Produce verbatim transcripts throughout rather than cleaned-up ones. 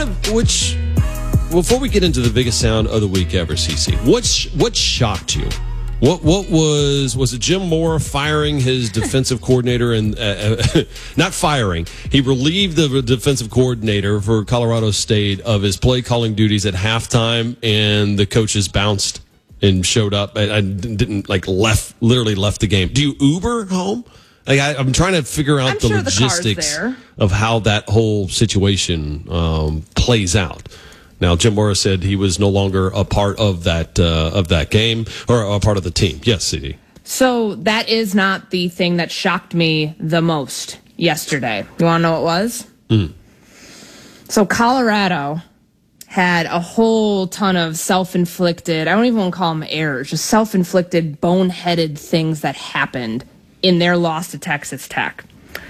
Which, before we get into the biggest sound of the week ever, CeCe, what's what shocked you? What what was was it Jim Mora firing his defensive coordinator and uh, uh, not firing? He relieved the defensive coordinator for Colorado State of his play calling duties at halftime, and the coaches bounced and showed up and, and didn't like left literally left the game. Do you Uber home? Like I, I'm trying to figure out I'm the sure logistics the of how that whole situation um, plays out. Now, Jim Mora said he was no longer a part of that uh, of that game or a part of the team. Yes, C D. So that is not the thing that shocked me the most yesterday. You want to know what it was? Mm. So Colorado had a whole ton of self-inflicted, I don't even want to call them errors, just self-inflicted, boneheaded things that happened in their loss to Texas Tech.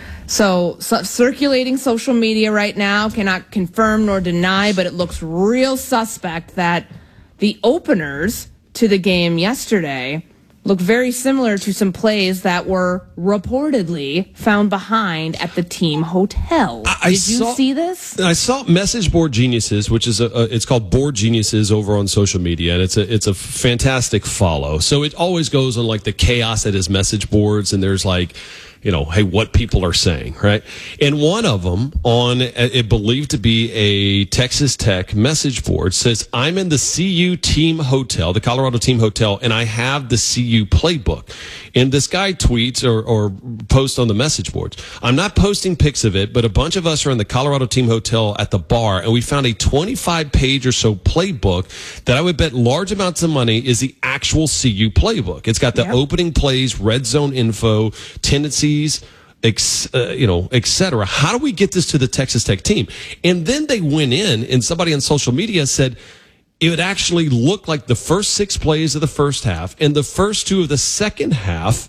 So, so circulating social media right now, cannot confirm nor deny, but it looks real suspect that the openers to the game yesterday look very similar to some plays that were reportedly found behind at the team hotel. I, I Did you saw, see this? I saw Message Board Geniuses, which is a, a it's called Board Geniuses over on social media, and it's a it's a fantastic follow. So it always goes on like the chaos that is message boards, and there's like, you know, hey, what people are saying, right? And one of them on it believed to be a Texas Tech message board says, I'm in the C U team hotel, the Colorado team hotel, and I have the C U playbook. And this guy tweets or, or posts on the message boards. I'm not posting pics of it, but a bunch of us are in the Colorado team hotel at the bar, and we found a twenty-five page or so playbook that I would bet large amounts of money is the actual C U playbook. It's got the Yep. opening plays, red zone info, tendencies, Ex, uh, you know, et cetera. How do we get this to the Texas Tech team? And then they went in, and somebody on social media said it would actually look like the first six plays of the first half and the first two of the second half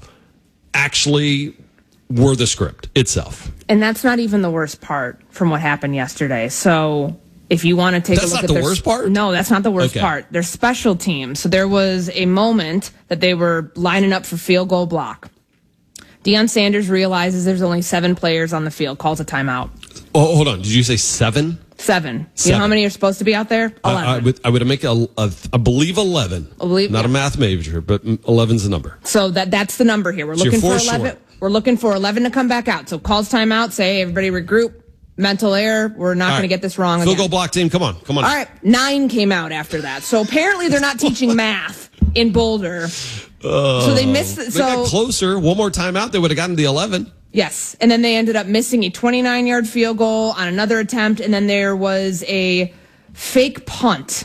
actually were the script itself. And that's not even the worst part from what happened yesterday. So if you want to take That's a look not at the their, worst part? No, that's not the worst Okay. part. Their special teams. So there was a moment that they were lining up for field goal block. Deion Sanders realizes there's only seven players on the field, calls a timeout. Oh, hold on. Did you say seven? Seven. Seven. You know how many are supposed to be out there? Eleven. I, I would, I would make a, a, I believe eleven. I believe- Not yeah. a math major, but eleven's the number. So that that's the number here. We're So looking you're for four eleven. short. We're looking for eleven to come back out. So calls timeout. Say, hey, everybody regroup. Mental error. We're not All going right. to get this wrong Field again. goal block team, come on. Come on. All right, nine came out after that. So apparently they're not teaching math in Boulder. so they missed. They So got closer. One more timeout, they would have gotten the eleven. yes, and then they ended up missing a twenty-nine yard field goal on another attempt, and then there was a fake punt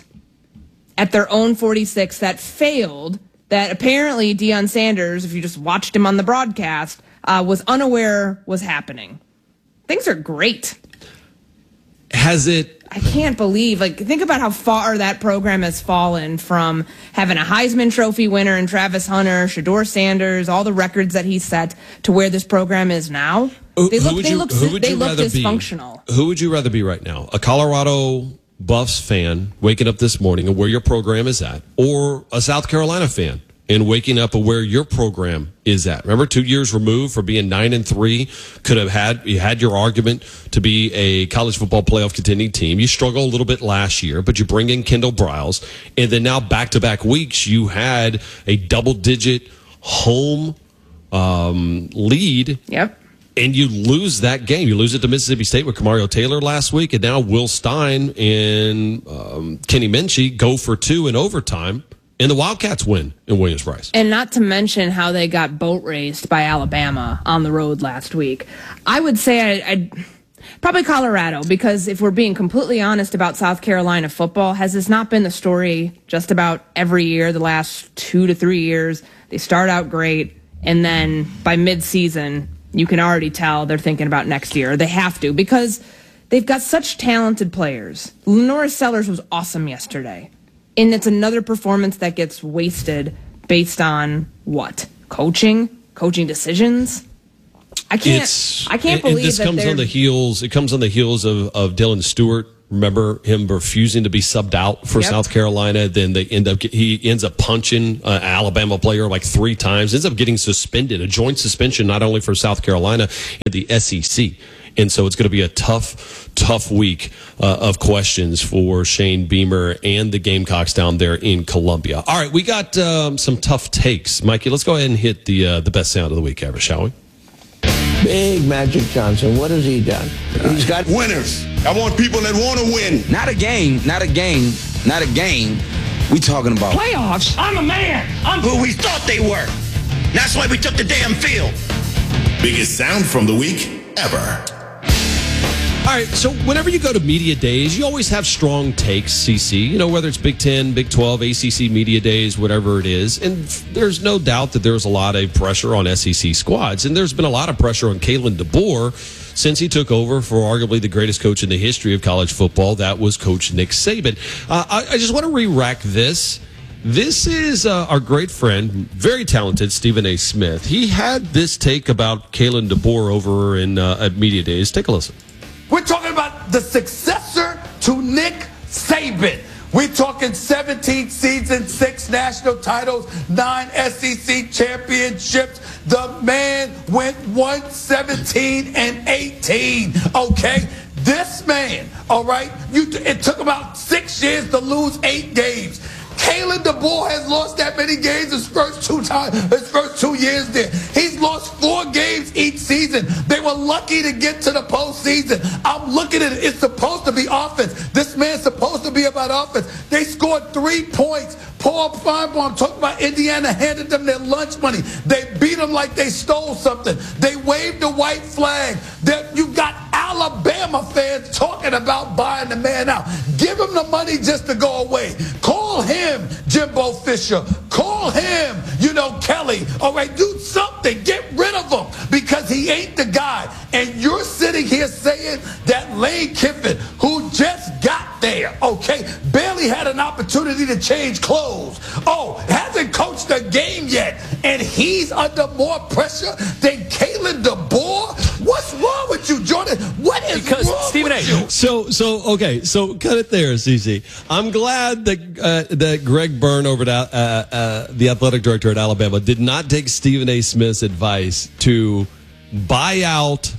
at their own forty-six that failed. That apparently Deion Sanders, if you just watched him on the broadcast, uh, was unaware was happening. Things are great. Has it? I can't believe, like, think about how far that program has fallen from having a Heisman Trophy winner in Travis Hunter, Shedeur Sanders, all the records that he set to where this program is now. Who, They who look, would they you, look, who would they you look rather be? dysfunctional. Who would you rather be right now? A Colorado Buffs fan waking up this morning and where your program is at, or a South Carolina fan and waking up at where your program is at? Remember, two years removed for being nine and three, could have had you had your argument to be a college football playoff contending team. You struggled a little bit last year, but you bring in Kendall Briles, and then now back to back weeks you had a double digit home um, lead. Yep. And you lose that game. You lose it to Mississippi State with Kamario Taylor last week, and now Will Stein and um, Kenny Minchie go for two in overtime, and the Wildcats win in Williams-Brice. And not to mention how they got boat raced by Alabama on the road last week. I would say I, I'd probably Colorado, because if we're being completely honest about South Carolina football, has this not been the story just about every year the last two to three years? They start out great, and then by mid-season, you can already tell they're thinking about next year. They have to, because they've got such talented players. Lenora Sellers was awesome yesterday. And it's another performance that gets wasted based on what? Coaching? Coaching decisions? I can't It's, I can't and believe this that comes they're... on the heels. It comes on the heels of, of Dylan Stewart. Remember him refusing to be subbed out for Yep. South Carolina. Then they end up he ends up punching an Alabama player like three times. Ends up getting suspended, a joint suspension, not only for South Carolina and the S E C. And so it's going to be a tough, tough week uh, of questions for Shane Beamer and the Gamecocks down there in Columbia. All right, we got um, some tough takes. Mikey, let's go ahead and hit the uh, the best sound of the week ever, shall we? Big Magic Johnson, what has he done? He's got winners. I want people that want to win. Not a game, not a game, not a game. We talking about playoffs. I'm a man. I'm who we thought they were. That's why we took the damn field. Biggest sound from the week ever. All right, so whenever you go to media days, you always have strong takes, C C, you know, whether it's Big Ten, Big twelve, A C C media days, whatever it is. And there's no doubt that there's a lot of pressure on S E C squads. And there's been a lot of pressure on Kalen DeBoer since he took over for arguably the greatest coach in the history of college football. That was Coach Nick Saban. Uh, I, I just want to re-rack this. This is uh, our great friend, very talented, Stephen A. Smith. He had this take about Kalen DeBoer over in uh, at media days. Take a listen. We're talking about the successor to Nick Saban. We're talking seventeen seasons, six national titles, nine S E C championships. The man went one seventeen and eighteen, okay? This man, all right, you, it took about six years to lose eight games. Kalen DeBoer has lost that many games his first two times, his first two years there. He's lost four games each season. They were lucky to get to the postseason. I'm looking at it. It's supposed to be offense. This man's supposed to be about offense. They scored three points. Paul Feinbaum talking about Indiana handed them their lunch money. They beat them like they stole something. They waved the white flag. That you got Alabama fans talking about buying the man out. Give him the money just to go away. Call him Jimbo Fisher. Call him, you know, Kelly. All right, do something. Get rid of him because he ain't the guy. And you're sitting here saying that Lane Kiffin, who just got there, okay, barely had an opportunity to change clothes. Oh, hasn't coached a game yet, and he's under more pressure than Kalen DeBoer? What's wrong with you, Jordan? What is because, wrong Stephen with A. you? So, so okay, so cut it there, C C. I'm glad that uh, that Greg Byrne over at uh, uh, the athletic director at Alabama did not take Stephen A. Smith's advice to buy out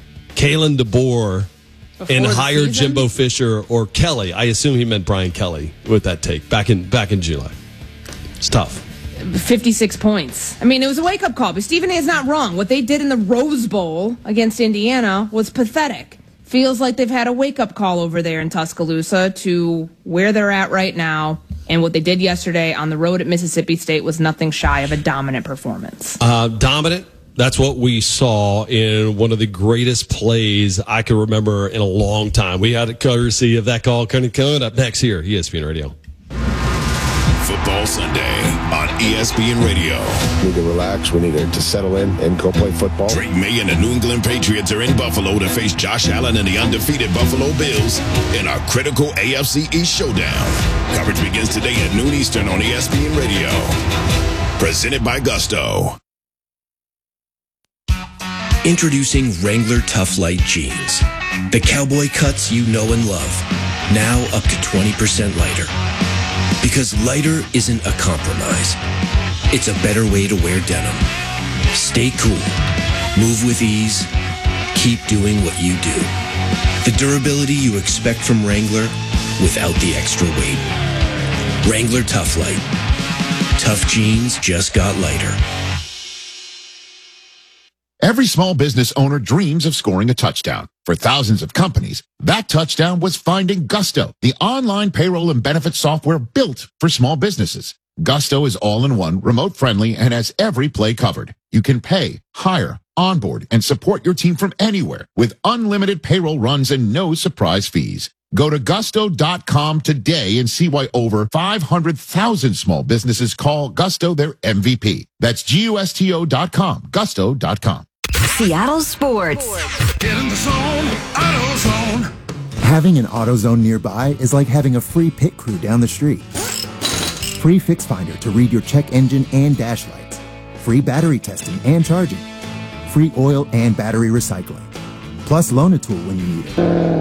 Kalen DeBoer Before and the hire season? Jimbo Fisher or Kelly. I assume he meant Brian Kelly with that take back in back in July. It's tough. fifty-six points. I mean, it was a wake-up call, but Stephen A. is not wrong. What they did in the Rose Bowl against Indiana was pathetic. Feels like they've had a wake-up call over there in Tuscaloosa to where they're at right now, and what they did yesterday on the road at Mississippi State was nothing shy of a dominant performance. Uh, dominant. That's what we saw in one of the greatest plays I can remember in a long time. We had a courtesy of that call coming up next here, E S P N Radio. Football Sunday on E S P N Radio. We need to relax. We need to settle in and go play football. Drake May and the New England Patriots are in Buffalo to face Josh Allen and the undefeated Buffalo Bills in our critical A F C East showdown. Coverage begins today at noon Eastern on E S P N Radio. Presented by Gusto. Introducing Wrangler Tough Light Jeans. The cowboy cuts you know and love. Now up to twenty percent lighter. Because lighter isn't a compromise. It's a better way to wear denim. Stay cool. Move with ease. Keep doing what you do. The durability you expect from Wrangler without the extra weight. Wrangler Tough Light. Tough jeans just got lighter. Every small business owner dreams of scoring a touchdown. For thousands of companies, that touchdown was finding Gusto, the online payroll and benefits software built for small businesses. Gusto is all-in-one, remote-friendly, and has every play covered. You can pay, hire, onboard, and support your team from anywhere with unlimited payroll runs and no surprise fees. Go to gusto dot com today and see why over five hundred thousand small businesses call Gusto their M V P. That's G U S T O dot com, gusto dot com. Seattle Sports. Get in the zone, AutoZone. Having an AutoZone nearby is like having a free pit crew down the street. Free Fix Finder to read your check engine and dash lights. Free battery testing and charging. Free oil and battery recycling. Plus loan a tool when you need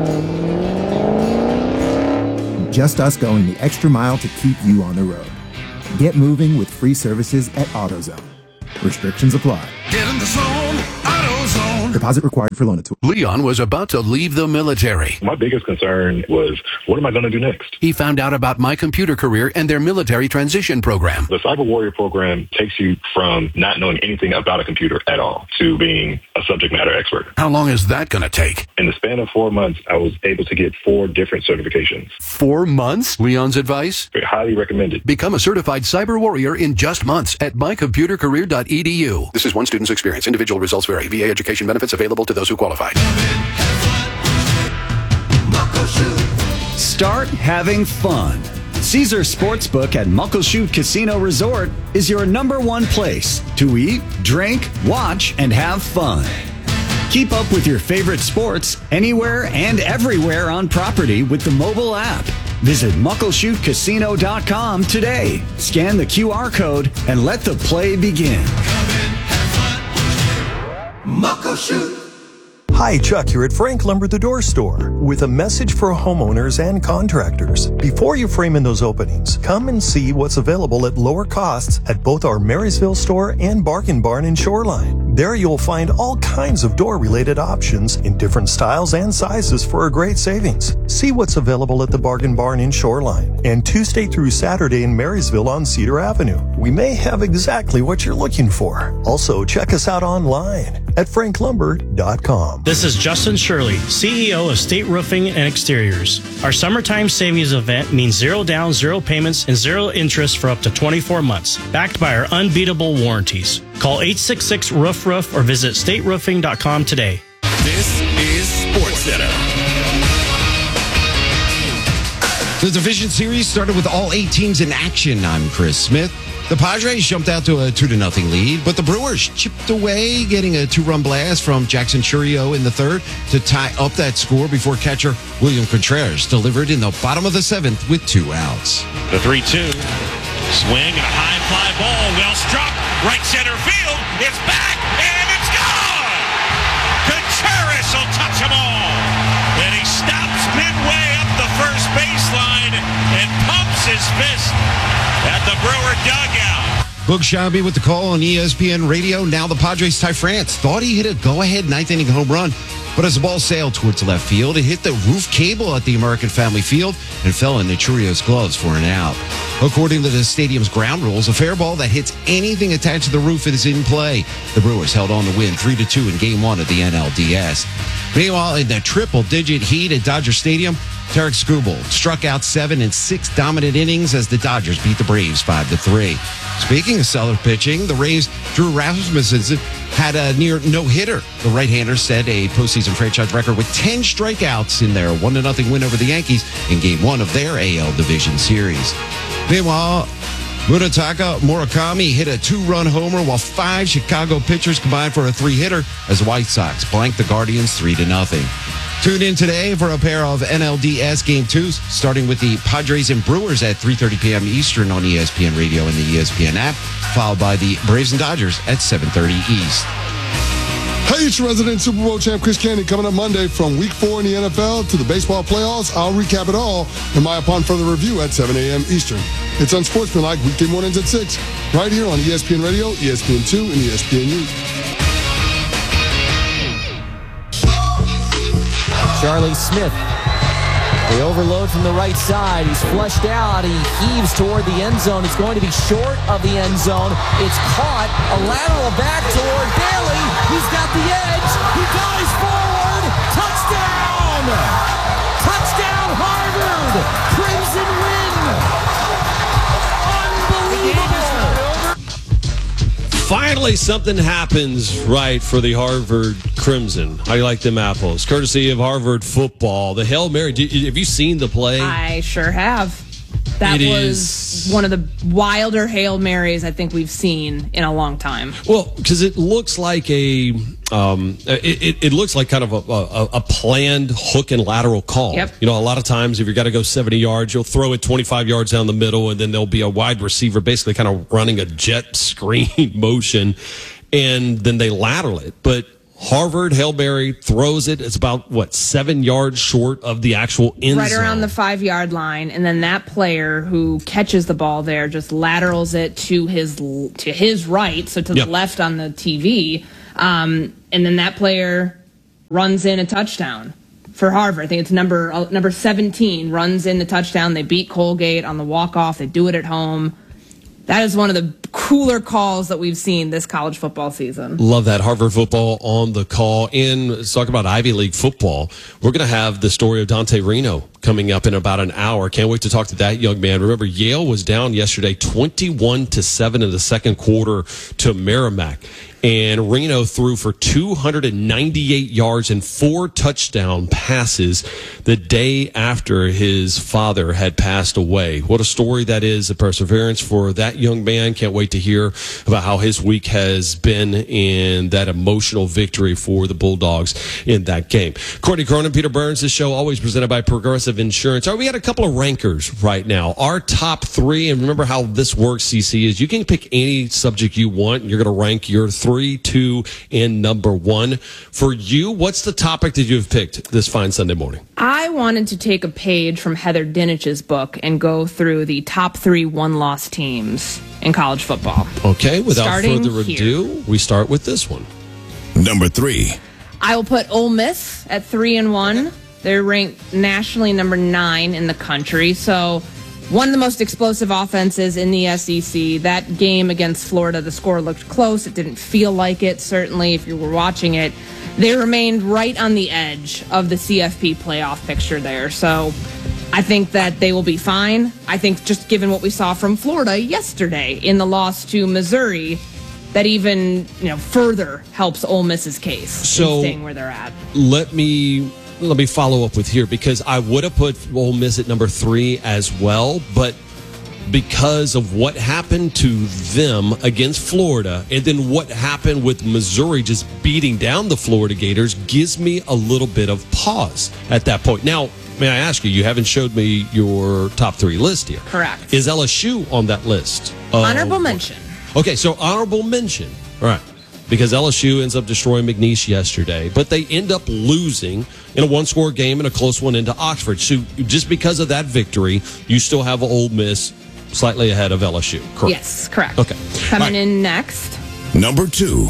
it. Just us going the extra mile to keep you on the road. Get moving with free services at AutoZone. Restrictions apply. Get in the zone, AutoZone. Deposit required for loan at Leon was about to leave the military. My biggest concern was, what am I going to do next? He found out about My Computer Career and their military transition program. The Cyber Warrior program takes you from not knowing anything about a computer at all to being a subject matter expert. How long is that going to take? In the span of four months, I was able to get four different certifications. Four months? Leon's advice? Highly recommended. Become a certified cyber warrior in just months at my computer career dot e d u. This is one student's experience. Individual results vary. V A education benefits available to those who qualify. Start having fun. Caesar Sportsbook at Muckleshoot Casino Resort is your number one place to eat, drink, watch, and have fun. Keep up with your favorite sports anywhere and everywhere on property with the mobile app. Visit muckleshoot casino dot com today. Scan the Q R code and let the play begin. Muckleshoot. Hi, Chuck here at Frank Lumber the Door Store with a message for homeowners and contractors. Before you frame in those openings, come and see what's available at lower costs at both our Marysville store and Bargain Barn in Shoreline. There you'll find all kinds of door-related options in different styles and sizes for a great savings. See what's available at the Bargain Barn in Shoreline and Tuesday through Saturday in Marysville on Cedar Avenue. We may have exactly what you're looking for. Also, check us out online at frank lumber dot com. This is Justin Shirley, C E O of State Roofing and Exteriors. Our summertime savings event means zero down, zero payments, and zero interest for up to twenty-four months, backed by our unbeatable warranties. Call eight six six, roof roof or visit state roofing dot com today. This is SportsCenter. The division series started with all eight teams in action. I'm Chris Smith. The Padres jumped out to a two to nothing lead, but the Brewers chipped away, getting a two-run blast from Jackson Churio in the third to tie up that score before catcher William Contreras delivered in the bottom of the seventh with two outs. The three two. Swing and a high fly ball. Well struck. Right center field. It's back and it's gone. Contreras will touch them all. And he stops midway up the first baseline and pumps his fist at the Brewer dugout. Boog Sciambi with the call on E S P N Radio. Now the Padres' Ty France thought he hit a go-ahead ninth inning home run, but as the ball sailed towards left field, it hit the roof cable at the American Family Field and fell into Churio's gloves for an out. According to the stadium's ground rules, a fair ball that hits anything attached to the roof is in play. The Brewers held on to win three to two in Game one of the N L D S. Meanwhile, in the triple-digit heat at Dodger Stadium, Tarek Skubal struck out seven in six dominant innings as the Dodgers beat the Braves five to three. Speaking of stellar pitching, the Rays' Drew Rasmussen had a near no-hitter. The right-hander set a postseason franchise record with ten strikeouts in their one to nothing win over the Yankees in Game one of their A L Division Series. Meanwhile, Munetaka Murakami hit a two-run homer while five Chicago pitchers combined for a three-hitter as the White Sox blanked the Guardians three to nothing. Tune in today for a pair of N L D S Game twos, starting with the Padres and Brewers at three thirty p.m. Eastern on E S P N Radio and the E S P N app, followed by the Braves and Dodgers at seven thirty East. Hey, it's resident Super Bowl champ Chris Candy coming up Monday from Week four in the N F L to the baseball playoffs. I'll recap it all in my Upon Further Review at seven a.m. Eastern. It's Unsportsmanlike weekday mornings at six, right here on E S P N Radio, E S P N two, and E S P N U. Charlie Smith, the overload from the right side. He's flushed out. He heaves toward the end zone. It's going to be short of the end zone. It's caught. A lateral back toward Bailey. He's got the edge. He dives forward. Touchdown! Touchdown, Harvard! Crimson win! Unbelievable! Finally, something happens right for the Harvard Crimson. How do you like them apples? Courtesy of Harvard football. The Hail Mary. Did, have you seen the play? I sure have. That It was one of the wilder Hail Marys I think we've seen in a long time. Well, because it looks like a, um, it, it, it looks like kind of a, a, a planned hook and lateral call. Yep. You know, a lot of times if you've got to go seventy yards, you'll throw it twenty-five yards down the middle, and then there'll be a wide receiver basically kind of running a jet screen motion, and then they lateral it. But Harvard, Hail Mary, throws it. It's about, what, seven yards short of the actual end Right zone. around the five-yard line, and then that player who catches the ball there just laterals it to his to his right, so to Yep. the left on the T V. Um, and then that player runs in a touchdown for Harvard. I think it's number uh, number seventeen, runs in the touchdown. They beat Colgate on the walk-off. They do it at home. That is one of the cooler calls that we've seen this college football season. Love that. Harvard football on the call. And let's talk about Ivy League football. We're going to have the story of Dante Reno coming up in about an hour. Can't wait to talk to that young man. Remember, Yale was down yesterday twenty-one to seven in the second quarter to Merrimack. And Reno threw for two hundred ninety-eight yards and four touchdown passes the day after his father had passed away. What a story that is, a perseverance for that young man. Can't wait to hear about how his week has been in that emotional victory for the Bulldogs in that game. Courtney Cronin, Peter Burns, this show always presented by Progressive Insurance. All right, we got a couple of rankers right now. Our top three, and remember how this works, C C, is you can pick any subject you want, and you're going to rank your three. Three, two, and number one. For you, what's the topic that you have picked this fine Sunday morning? I wanted to take a page from Heather Dinich's book and go through the top three one-loss teams in college football. Okay, without Starting further ado, here. we start with this one. Number three. I will put Ole Miss at three and one. They're ranked nationally number nine in the country, so one of the most explosive offenses in the S E C. That game against Florida, the score looked close. It didn't feel like it, certainly, if you were watching it. They remained right on the edge of the C F P playoff picture there. So I think that they will be fine. I think just given what we saw from Florida yesterday in the loss to Missouri, that even you know further helps Ole Miss's case So in staying where they're at. Let me... Let me follow up with here, because I would have put Ole Miss at number three as well, but because of what happened to them against Florida and then what happened with Missouri just beating down the Florida Gators gives me a little bit of pause at that point. Now, may I ask you, you haven't showed me your top three list here. Correct. Is L S U on that list? Honorable mention. Okay, so honorable mention. All right. Because L S U ends up destroying McNeese yesterday, but they end up losing in a one-score game and a close one into Oxford. So just because of that victory, you still have Ole Miss slightly ahead of L S U, correct? Yes, correct. Okay. Coming right. in next. Number two.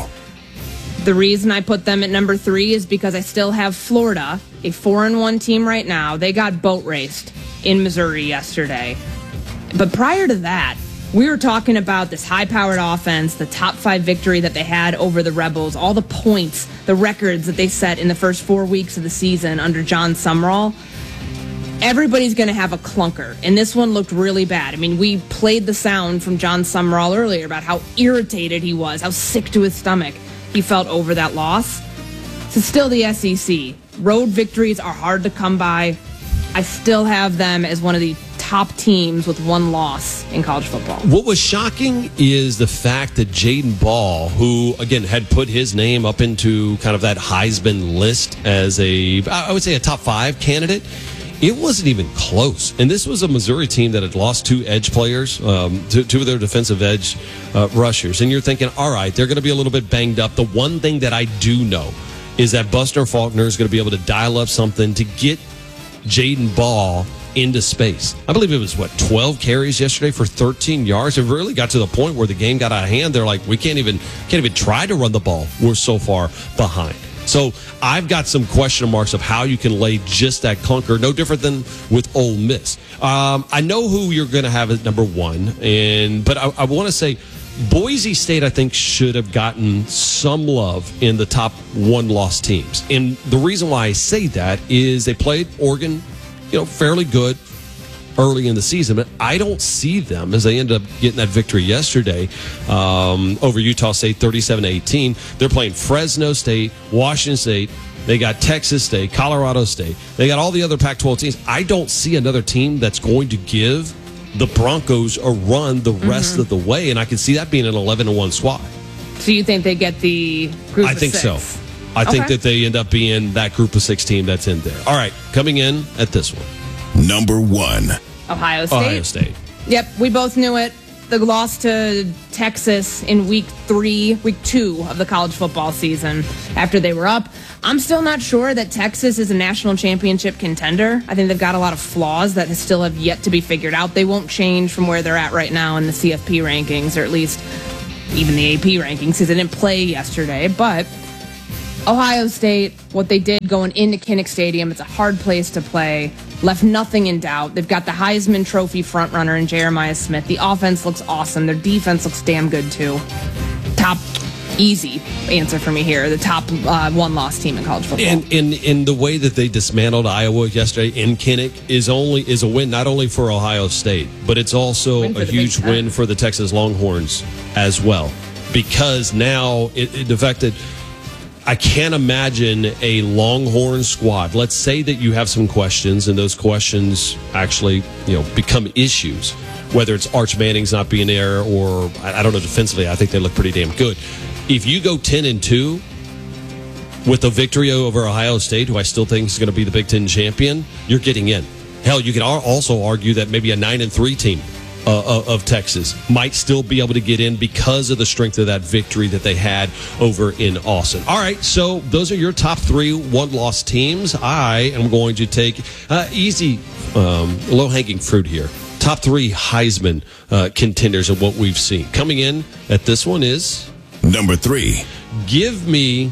The reason I put them at number three is because I still have Florida, a four and one team right now. They got boat raced in Missouri yesterday. But prior to that, we were talking about this high-powered offense, the top five victory that they had over the Rebels, all the points, the records that they set in the first four weeks of the season under John Sumrall. Everybody's going to have a clunker, and this one looked really bad. I mean, we played the sound from John Sumrall earlier about how irritated he was, how sick to his stomach he felt over that loss. So still the S E C. Road victories are hard to come by. I still have them as one of the top teams with one loss in college football. What was shocking is the fact that Jaden Ball, who, again, had put his name up into kind of that Heisman list as a, I would say, a top five candidate, it wasn't even close. And this was a Missouri team that had lost two edge players, um, two, two of their defensive edge uh, rushers. And you're thinking, all right, they're going to be a little bit banged up. The one thing that I do know is that Buster Faulkner is going to be able to dial up something to get Jaden Ball into space. I believe it was, what, twelve carries yesterday for thirteen yards. It really got to the point where the game got out of hand. They're like, we can't even can't even try to run the ball. We're so far behind. So I've got some question marks of how you can lay just that clunker, no different than with Ole Miss. Um, I know who you're going to have at number one, and but I, I want to say Boise State, I think, should have gotten some love in the top one-loss teams. And the reason why I say that is they played Oregon, you know, fairly good early in the season, but I don't see them as they end up getting that victory yesterday um, over Utah State, thirty-seven to eighteen. They're playing Fresno State, Washington State. They got Texas State, Colorado State. They got all the other Pac twelve teams. I don't see another team that's going to give the Broncos a run the rest mm-hmm. of the way, and I can see that being an eleven to one squad. So you think they get the group I of think six? so. I okay. think that they end up being that group of six team that's in there. All right, coming in at this one. Number one. Ohio State. Ohio State. Yep, we both knew it. The loss to Texas in week three, week two of the college football season after they were up. I'm still not sure that Texas is a national championship contender. I think they've got a lot of flaws that still have yet to be figured out. They won't change from where they're at right now in the C F P rankings, or at least even the A P rankings because they didn't play yesterday. But Ohio State, what they did going into Kinnick Stadium, it's a hard place to play, left nothing in doubt. They've got the Heisman Trophy frontrunner in Jeremiah Smith. The offense looks awesome. Their defense looks damn good, too. Top, easy answer for me here. The top uh, one-loss team in college football. And in in the way that they dismantled Iowa yesterday in Kinnick is only is a win not only for Ohio State, but it's also a huge win for the Texas Longhorns as well. Because now it, it, the fact that I can't imagine a Longhorn squad. Let's say that you have some questions, and those questions actually, you know, become issues. Whether it's Arch Manning's not being there, or I, I don't know, defensively, I think they look pretty damn good. If you go ten and two with a victory over Ohio State, who I still think is going to be the Big Ten champion, you're getting in. Hell, you can also argue that maybe a nine and three team Uh, of Texas might still be able to get in because of the strength of that victory that they had over in Austin. All right, so those are your top three one-loss teams. I am going to take uh, easy, um, low-hanging fruit here. Top three Heisman uh, contenders of what we've seen. Coming in at this one is... Number three. Give me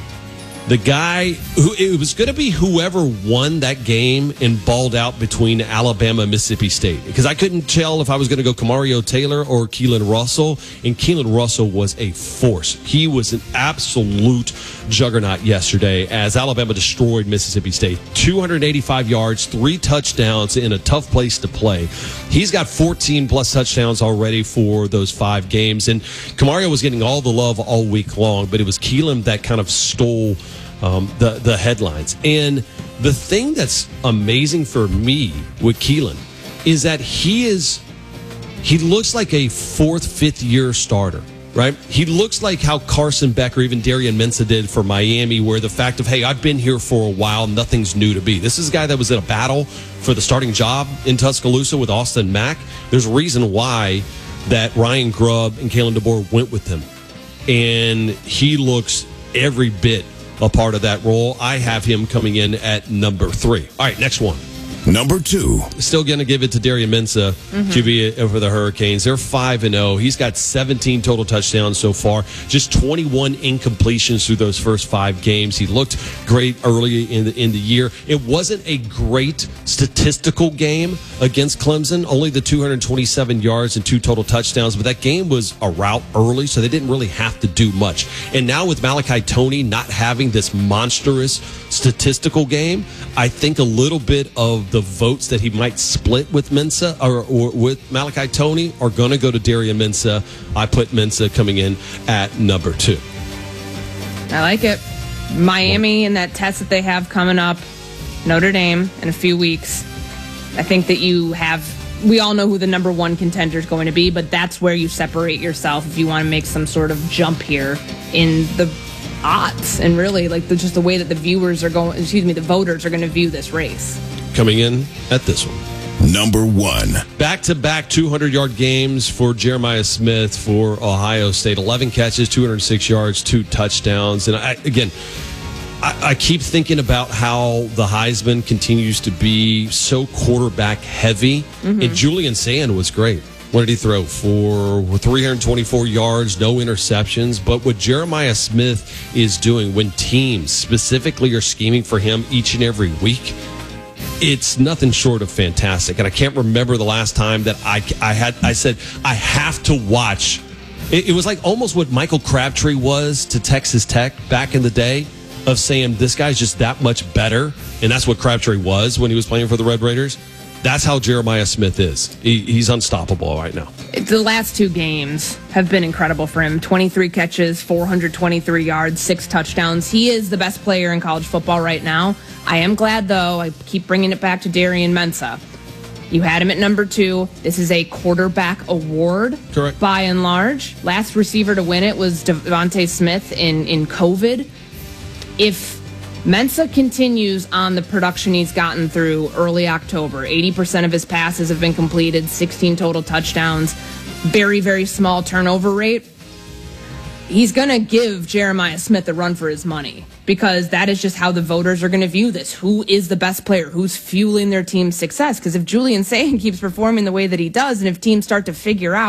the guy who it was going to be whoever won that game and balled out between Alabama and Mississippi State, because I couldn't tell if I was going to go Kamario Taylor or Keelan Russell, and Keelan Russell was a force. He was an absolute juggernaut yesterday as Alabama destroyed Mississippi State. two hundred eighty-five yards, three touchdowns in a tough place to play. He's got fourteen plus touchdowns already for those five games, and Kamario was getting all the love all week long, but it was Keelan that kind of stole Um, the the headlines. And the thing that's amazing for me with Keelan is that he is he looks like a fourth, fifth year starter, right? He looks like how Carson Beck or even Darian Mensah did for Miami, where the fact of, hey, I've been here for a while, nothing's new to me. This is a guy that was in a battle for the starting job in Tuscaloosa with Austin Mack. There's a reason why that Ryan Grubb and Kalen DeBoer went with him. And he looks every bit a part of that role. I have him coming in at number three. All right, next one. Number two. Still going to give it to Darian Mensah, mm-hmm. Q B for the Hurricanes. They're five and oh. He's got seventeen total touchdowns so far. Just twenty-one incompletions through those first five games. He looked great early in the, in the year. It wasn't a great statistical game against Clemson. Only the two hundred twenty-seven yards and two total touchdowns. But that game was a rout early, so they didn't really have to do much. And now with Malachi Toney not having this monstrous statistical game, I think a little bit of the votes that he might split with Mensah or, or with Malachi Toney are going to go to Darian Mensah. I put Mensah coming in at number two. I like it. Miami and that test that they have coming up, Notre Dame in a few weeks. I think that you have, we all know who the number one contender is going to be, but that's where you separate yourself if you want to make some sort of jump here in the odds and really like the, just the way that the viewers are going, excuse me, the voters are going to view this race. Coming in at this one. Number one. Back-to-back two hundred yard games for Jeremiah Smith for Ohio State. eleven catches, two hundred six yards, two touchdowns. And I, again, I, I keep thinking about how the Heisman continues to be so quarterback heavy. Mm-hmm. And Julian Sand was great. What did he throw? For three hundred twenty-four yards, no interceptions. But what Jeremiah Smith is doing when teams specifically are scheming for him each and every week, it's nothing short of fantastic. And I can't remember the last time that I, I had I said, I have to watch. It, it was like almost what Michael Crabtree was to Texas Tech back in the day, of saying this guy's just that much better. And that's what Crabtree was when he was playing for the Red Raiders. That's how Jeremiah Smith is. He, he's unstoppable right now. The last two games have been incredible for him. twenty-three catches, four hundred twenty-three yards, six touchdowns. He is the best player in college football right now. I am glad, though, I keep bringing it back to Darian Mensah. You had him at number two. This is a quarterback award. Correct. By and large. Last receiver to win it was Devontae Smith in, in COVID. If Mensah continues on the production he's gotten through early October, eighty percent of his passes have been completed, sixteen total touchdowns, very, very small turnover rate. He's going to give Jeremiah Smith a run for his money because that is just how the voters are going to view this. Who is the best player? Who's fueling their team's success? Because if Julian Sand keeps performing the way that he does, and if teams start to figure out,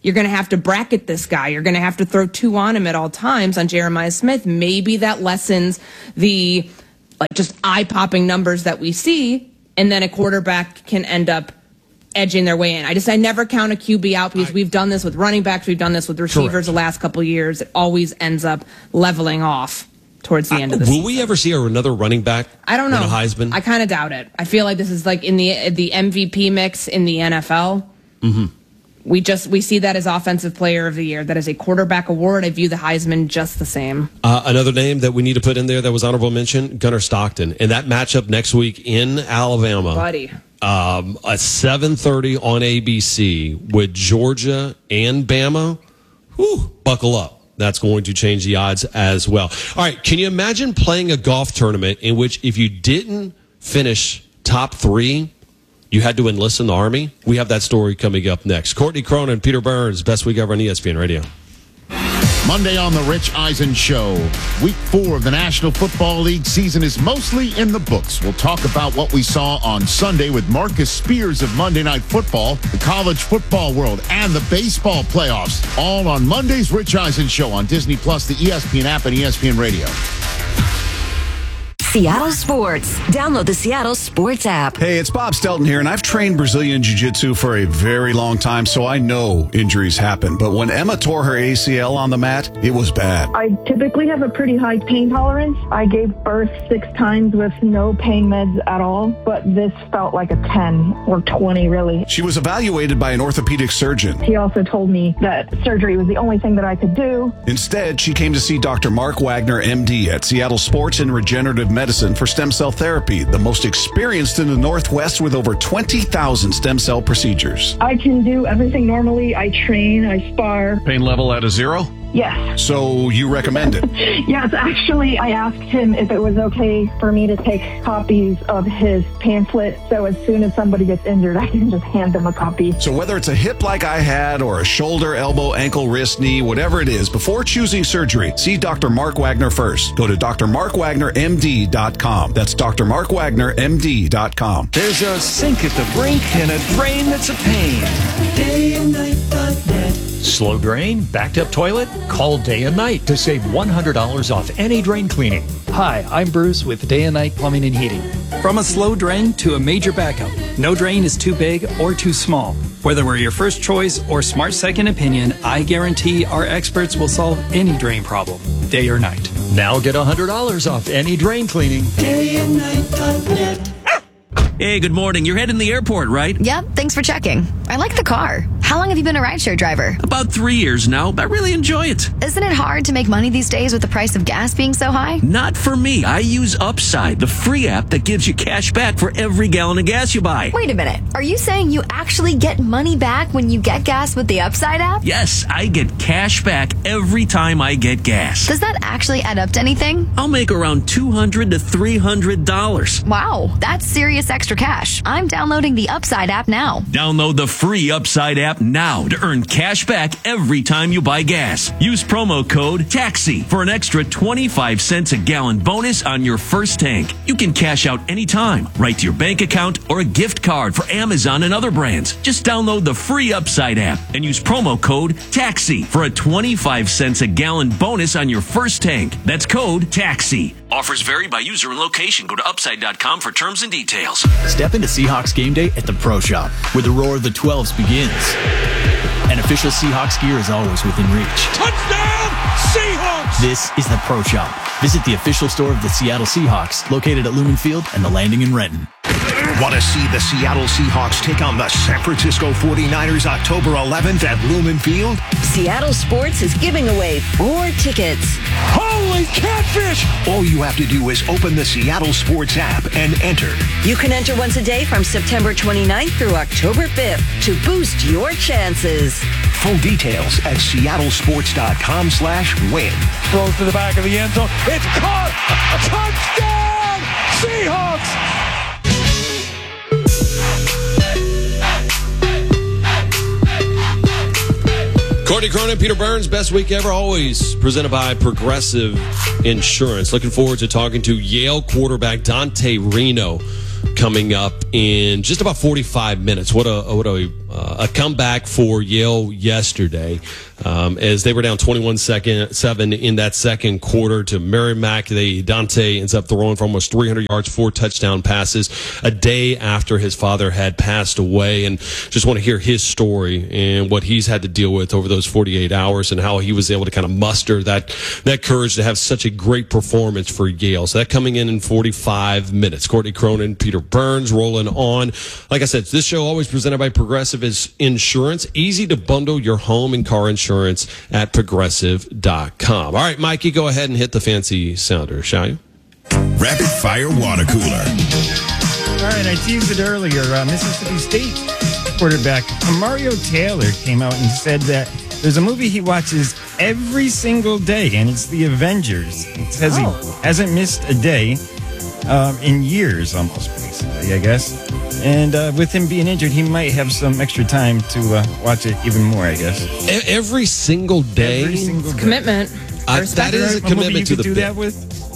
You're going to have to bracket this guy. You're going to have to throw two on him at all times on Jeremiah Smith. Maybe that lessens the like just eye-popping numbers that we see, and then a quarterback can end up edging their way in. I just I never count a Q B out because we've done this with running backs, we've done this with receivers Correct. the last couple of years. It always ends up leveling off towards the end of the Will season. we ever see another running back? I don't know. win a Heisman? I kind of doubt it. I feel like this is like in the the M V P mix in the N F L. Mm-hmm. We just we see that as Offensive Player of the Year. That is a quarterback award. I view the Heisman just the same. Uh, another name that we need to put in there that was honorable mention, Gunnar Stockton. And that matchup next week in Alabama. Buddy. Um, at seven thirty on A B C with Georgia and Bama. Whew, buckle up. That's going to change the odds as well. All right, can you imagine playing a golf tournament in which if you didn't finish top three, you had to enlist in the Army? We have that story coming up next. Courtney Cronin, Peter Burns, best week ever on E S P N Radio. Monday on the Rich Eisen Show. Week four of the National Football League season is mostly in the books. We'll talk about what we saw on Sunday with Marcus Spears of Monday Night Football, the college football world, and the baseball playoffs. All on Monday's Rich Eisen Show on Disney Plus, the E S P N app, and E S P N Radio. Seattle Sports. Download the Seattle Sports app. Hey, it's Bob Stelton here, and I've trained Brazilian Jiu-Jitsu for a very long time, so I know injuries happen. But when Emma tore her A C L on the mat, it was bad. I typically have a pretty high pain tolerance. I gave birth six times with no pain meds at all, but this felt like a ten or twenty, really. She was evaluated by an orthopedic surgeon. He also told me that surgery was the only thing that I could do. Instead, she came to see Doctor Mark Wagner, M D, at Seattle Sports and Regenerative Medicine. Medicine for stem cell therapy, the most experienced in the Northwest with over twenty thousand stem cell procedures. I can do everything normally. I train, I spar. Pain level at a zero? Yes. So you recommend it? Yes, actually, I asked him if it was okay for me to take copies of his pamphlet, so as soon as somebody gets injured, I can just hand them a copy. So whether it's a hip like I had or a shoulder, elbow, ankle, wrist, knee, whatever it is, before choosing surgery, see Doctor Mark Wagner first. Go to D R Mark Wagner M D dot com. That's D R Mark Wagner M D dot com. There's a sink at the brink and a drain that's a pain. Day and night dot net. Slow drain? Backed up toilet? Call Day and Night to save one hundred dollars off any drain cleaning. Hi, I'm Bruce with Day and Night Plumbing and Heating. From a slow drain to a major backup, no drain is too big or too small. Whether we're your first choice or smart second opinion, I guarantee our experts will solve any drain problem, day or night. Now get one hundred dollars off any drain cleaning. Day and night dot net. Hey, good morning. You're heading to the airport, right? Yep, thanks for checking. I like the car. How long have you been a rideshare driver? About three years now. I really enjoy it. Isn't it hard to make money these days with the price of gas being so high? Not for me. I use Upside, the free app that gives you cash back for every gallon of gas you buy. Wait a minute. Are you saying you actually get money back when you get gas with the Upside app? Yes, I get cash back every time I get gas. Does that actually add up to anything? I'll make around two hundred to three hundred dollars. Wow, that's serious extra cash. I'm downloading the Upside app now. Download the free Upside app now to earn cash back every time you buy gas. Use promo code TAXI for an extra twenty-five cents a gallon bonus on your first tank. You can cash out anytime, right to your bank account or a gift card for Amazon and other brands. Just download the free Upside app and use promo code TAXI for a twenty-five cents a gallon bonus on your first tank. That's code TAXI. Offers vary by user and location. Go to upside dot com for terms and details. Step into Seahawks game day at the Pro Shop, where the roar of the twelves begins. And official Seahawks gear is always within reach. Touchdown, Seahawks! This is the Pro Shop. Visit the official store of the Seattle Seahawks, located at Lumen Field and the Landing in Renton. Want to see the Seattle Seahawks take on the San Francisco forty-niners October eleventh at Lumen Field? Seattle Sports is giving away four tickets. Holy catfish! All you have to do is open the Seattle Sports app and enter. You can enter once a day from September twenty-ninth through October fifth to boost your chances. Full details at seattlesports.com slash win. Throws to the back of the end zone. It's caught! Touchdown! Seahawks! Courtney Cronin, Peter Burns, best week ever, always presented by Progressive Insurance. Looking forward to talking to Yale quarterback Dante Reno coming up in just about forty-five minutes. What a what a, uh, a comeback for Yale yesterday, um, as they were down twenty-one seven in that second quarter to Merrimack. They Dante ends up throwing for almost three hundred yards, four touchdown passes, a day after his father had passed away. And just want to hear his story and what he's had to deal with over those forty-eight hours and how he was able to kind of muster that that courage to have such a great performance for Yale. So that coming in in forty-five minutes. Courtney Cronin, Peter Burns rolling on. Like I said, this show always presented by Progressive Insurance. Easy to bundle your home and car insurance at progressive dot com. All right, Mikey, go ahead and hit the fancy sounder, shall you? Rapid Fire Water Cooler. All right, I teased it earlier. Uh, Mississippi State quarterback Mario Taylor came out and said that there's a movie he watches every single day, and it's The Avengers. It says Oh. he hasn't missed a day um, in years, almost, basically, I guess. And uh, with him being injured, he might have some extra time to uh, watch it even more, I guess. E- Every single day? Every single day. Commitment. Uh, that is a movie commitment you to could the do bit. that with?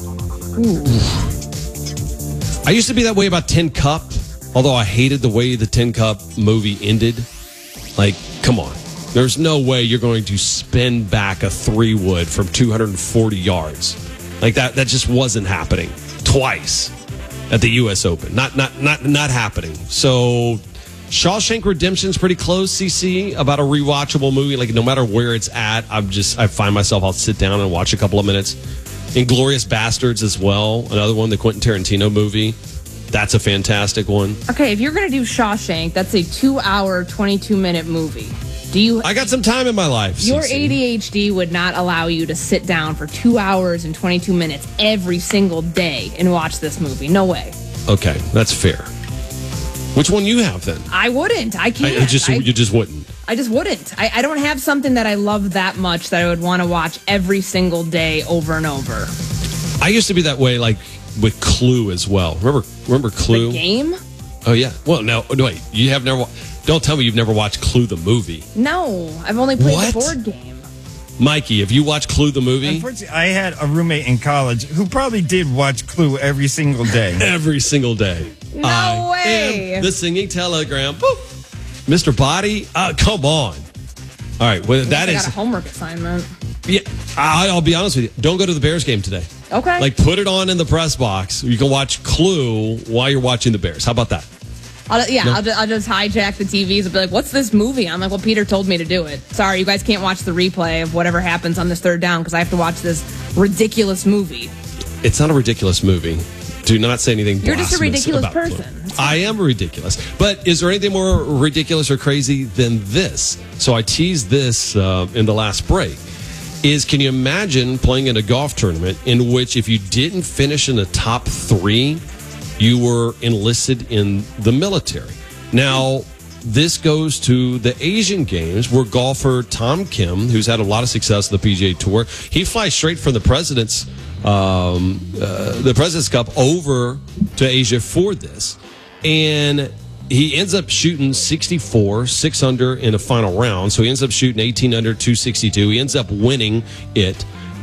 I used to be that way about Tin Cup, although I hated the way the Tin Cup movie ended. Like, come on. There's no way you're going to spin back a three wood from two hundred forty yards. Like that that just wasn't happening twice at the U S Open. Not not not not happening. So Shawshank Redemption's pretty close, C C, about a rewatchable movie. Like, no matter where it's at, I'm just I find myself I'll sit down and watch a couple of minutes. Inglourious Bastards as well, another one, the Quentin Tarantino movie. That's a fantastic one. Okay, if you're going to do Shawshank, that's a two-hour, twenty-two-minute movie. Do you? I got some time in my life. Your C C. A D H D would not allow you to sit down for two hours and twenty-two minutes every single day and watch this movie. No way. Okay, that's fair. Which one you have then? I wouldn't. I can't. I, I just I, you just wouldn't. I just wouldn't. I, I don't have something that I love that much that I would want to watch every single day over and over. I used to be that way, like with Clue as well. Remember, remember Clue? The game? Oh yeah. Well, no, no wait. You have never. Don't tell me you've never watched Clue the movie, No, I've only played What? the board game. Mikey. Have you watched Clue the movie? Unfortunately, I had a roommate in college who probably did watch Clue every single day. Every single day. No I way. am the singing telegram. Boop. Mister Body. Uh, come on. All right. Well, that I is. got a homework assignment. Yeah. I, I'll be honest with you. Don't go to the Bears game today. Okay. Like, put it on in the press box. You can watch Clue while you're watching the Bears. How about that? I'll, yeah, No. I'll, just, I'll just hijack the T Vs and be like, what's this movie? I'm like, well, Peter told me to do it. Sorry, you guys can't watch the replay of whatever happens on this third down because I have to watch this ridiculous movie. It's not a ridiculous movie. Do not say anything You're just a blasphemous ridiculous about Clue. person. I am ridiculous. But is there anything more ridiculous or crazy than this? So I teased this uh, in the last break. Is can you imagine playing in a golf tournament in which if you didn't finish in the top three, you were enlisted in the military? Now, this goes to the Asian Games where golfer Tom Kim, who's had a lot of success on the P G A Tour, he flies straight from the president's um, uh, the President's Cup over to Asia for this. And he ends up shooting sixty-four, six under in the final round. So he ends up shooting eighteen under, two sixty-two. He ends up winning it.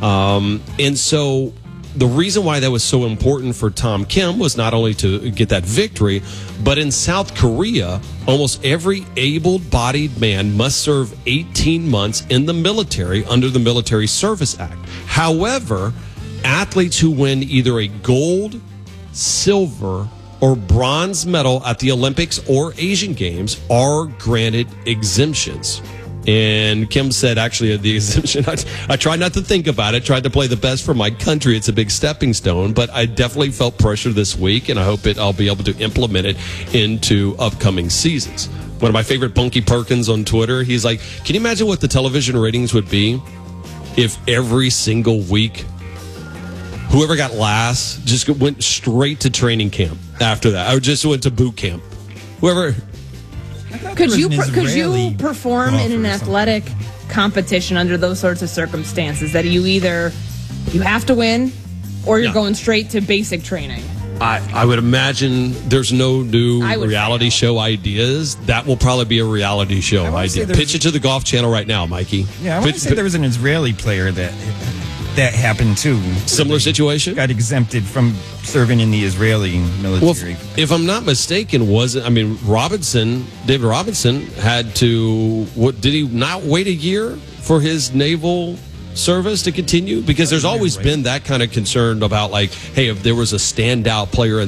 Um, and so the reason why that was so important for Tom Kim was not only to get that victory, but in South Korea, almost every able-bodied man must serve eighteen months in the military under the Military Service Act. However, athletes who win either a gold, silver, or bronze medal at the Olympics or Asian Games are granted exemptions. And Kim said, actually, the exemption, I, I tried not to think about it, tried to play the best for my country. It's a big stepping stone, but I definitely felt pressure this week, and I hope it I'll be able to implement it into upcoming seasons. One of my favorite, Bunky Perkins on Twitter, he's like, can you imagine what the television ratings would be if every single week whoever got last just went straight to training camp after that? I just went to boot camp. Whoever... Could you per- could you perform in an athletic competition under those sorts of circumstances that you either you have to win or you're Yeah. going straight to basic training? I, I would imagine there's no new I would reality show ideas. That will probably be a reality show wanna say idea. there's- Pitch it to the Golf Channel right now, Mikey. Yeah, I want to Pitch- say there was an Israeli player that that happened too. Similar situation? Got exempted from serving in the Israeli military. Well, if I'm not mistaken, was it? I mean, Robinson, David Robinson, had to. What did he not wait a year for his naval service to continue? Because there's always been that kind of concern about, like, hey, if there was a standout player in